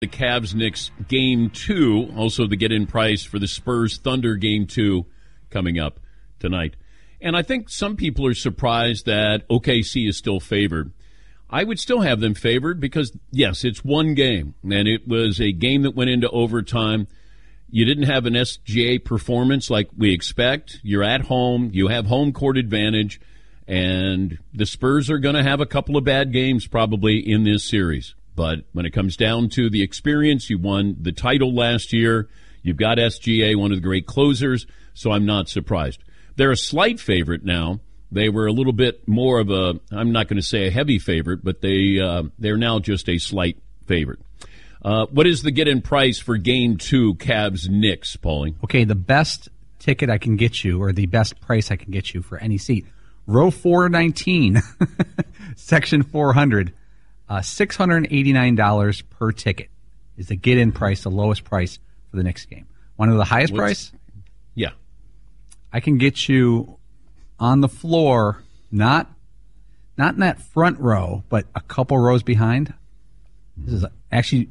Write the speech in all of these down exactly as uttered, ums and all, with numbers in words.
The Cavs-Knicks Game two, also the get-in price for the Spurs-Thunder Game two coming up tonight. And I think some people are surprised that O K C is still favored. I would still have them favored because, yes, it's one game, and it was a game that went into overtime. You didn't have an S G A performance like we expect. You're at home. You have home court advantage, and the Spurs are going to have a couple of bad games probably in this series. But when it comes down to the experience, you won the title last year. You've got S G A, one of the great closers, so I'm not surprised. They're a slight favorite now. They were a little bit more of a, I'm not going to say a heavy favorite, but they, uh, they're now just a slight favorite. Uh, what is the get-in price for Game two, Cavs-Knicks, Paulie? Okay, the best ticket I can get you, or the best price I can get you for any seat, row four nineteen, section four hundred. Uh, six hundred eighty-nine dollars per ticket is the get-in price, the lowest price for the next game. Want to know the highest What's, price? Yeah. I can get you on the floor, not not in that front row, but a couple rows behind. This is actually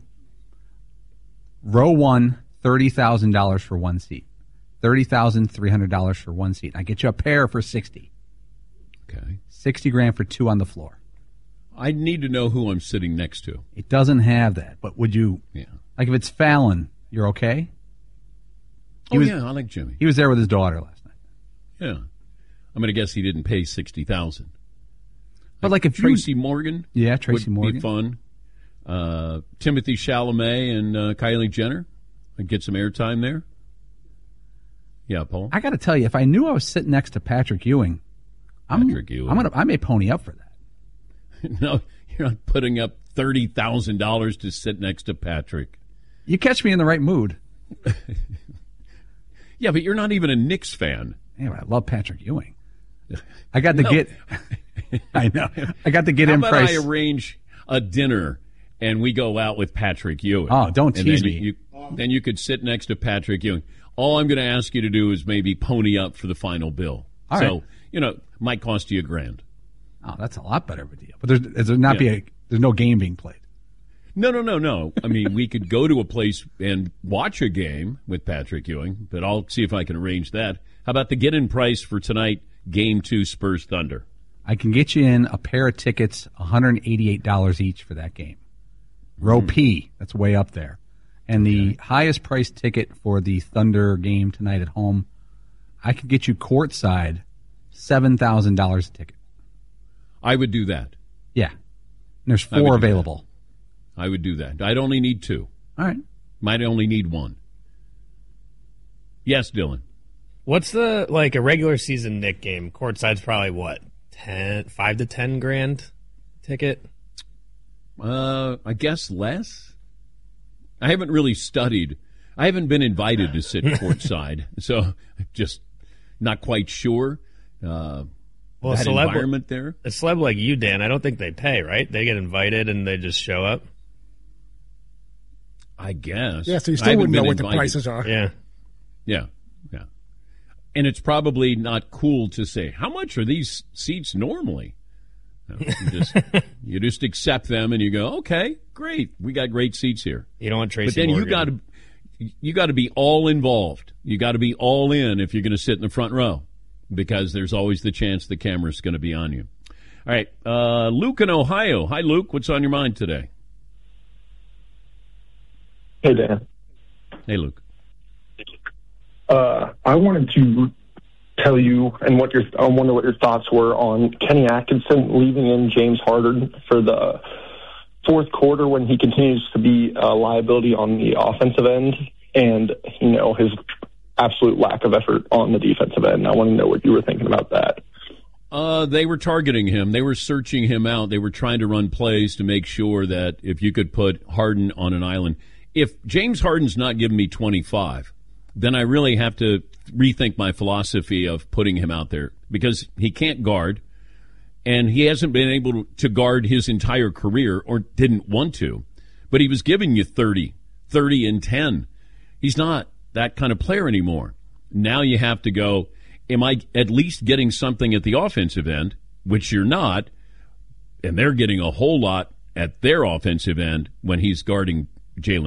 row one, thirty thousand dollars for one seat. thirty thousand three hundred dollars for one seat. I get you a pair for sixty. Okay. sixty grand for two on the floor. I need to know who I'm sitting next to. It doesn't have that, but would you, yeah. like if it's Fallon, you're okay? He oh, was, yeah, I like Jimmy. He was there with his daughter last night. Yeah. I'm going to guess he didn't pay sixty thousand dollars. But like if Tracy you, Morgan yeah, Tracy would Morgan. be fun. Uh, Timothy Chalamet and uh, Kylie Jenner. I'd get some airtime there. Yeah, Paul? I got to tell you, if I knew I was sitting next to Patrick Ewing, I'm, Patrick Ewing. I'm gonna, I may pony up for that. No, you're not putting up thirty thousand dollars to sit next to Patrick. You catch me in the right mood. Yeah, but you're not even a Knicks fan. Yeah, but I love Patrick Ewing. I got to no. get. I know. I got to get How in about price. I arrange a dinner and we go out with Patrick Ewing? Oh, don't and tease then me. You, then you could sit next to Patrick Ewing. All I'm going to ask you to do is maybe pony up for the final bill. All so, right. you know, might cost you a grand. Oh, that's a lot better of a deal. But there's, there's not Yeah. be a there's no game being played. No, no, no, no. I mean, we could go to a place and watch a game with Patrick Ewing, but I'll see if I can arrange that. How about the get-in price for tonight, Game two, Spurs Thunder? I can get you in a pair of tickets, one hundred eighty-eight dollars each for that game. Row mm. P, that's way up there. And the okay. highest priced ticket for the Thunder game tonight at home, I could get you courtside, seven thousand dollars a ticket. I would do that. Yeah. And there's four available. I would do that. I'd only need two. All right. Might only need one. Yes, Dylan. What's the, like, a regular season Knick game? Courtside's probably, what, ten, five to ten grand ticket? Uh, I guess less. I haven't really studied. I haven't been invited to sit courtside, so I'm just not quite sure. Uh Well, that celeb, environment there. A celeb like you, Dan, I don't think they pay, right? They get invited and they just show up. I guess. Yeah, so you still wouldn't know what invited. the prices are. Yeah. Yeah, yeah. And it's probably not cool to say, how much are these seats normally? No, you, just, you just accept them and you go, okay, great. We got great seats here. You don't want Tracy But then Morgan. you got to you got to be all involved. You got to be all in if you're going to sit in the front row, because there's always the chance the camera's going to be on you. All right, uh, Luke in Ohio. Hi, Luke. What's on your mind today? Hey, Dan. Hey, Luke. Uh, I wanted to tell you, and what your I wonder what your thoughts were on Kenny Atkinson leaving in James Harden for the fourth quarter when he continues to be a liability on the offensive end, and you know his absolute lack of effort on the defensive end. I want to know what you were thinking about that. Uh, they were targeting him. They were searching him out. They were trying to run plays to make sure that if you could put Harden on an island. If James Harden's not giving me twenty-five, then I really have to rethink my philosophy of putting him out there, because he can't guard, and he hasn't been able to guard his entire career, or didn't want to. But he was giving you thirty, thirty and ten. He's not that kind of player anymore. Now you have to go, am I at least getting something at the offensive end, which you're not, and they're getting a whole lot at their offensive end when he's guarding Jalen